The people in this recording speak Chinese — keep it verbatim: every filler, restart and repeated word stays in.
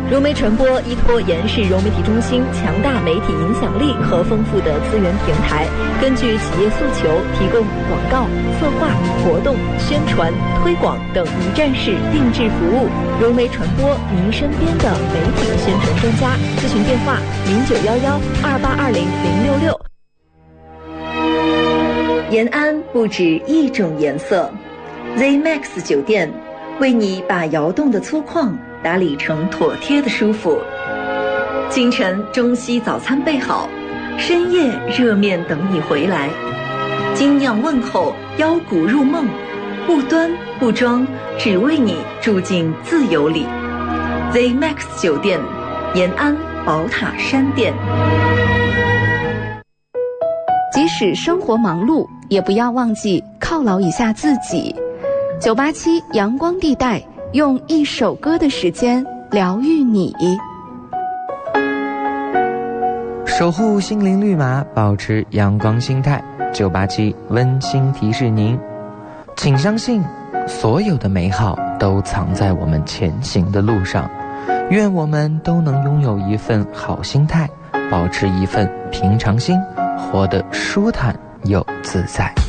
融媒传播依托延世融媒体中心强大媒体影响力和丰富的资源平台，根据企业诉求提供广告、策划、活动、宣传、推广等一站式定制服务。融媒传播，您身边的媒体宣传专家。咨询电话：零九幺幺二八二零零六六。延安不止一种颜色 ，Z Max 酒店为你把窑洞的粗犷打理成妥帖的舒服。清晨中西早餐备好，深夜热面等你回来。精酿问候，腰鼓入梦，不端不装，只为你住进自由里。Z Max 酒店，延安宝塔山店。 即使生活忙碌，也不要忘记犒劳一下自己。九八七阳光地带，用一首歌的时间疗愈你。 守护心灵绿码，保持阳光心态。九八七温馨提示您，请相信所有的美好都藏在我们前行的路上。愿我们都能拥有一份好心态，保持一份平常心，活得舒坦又自在。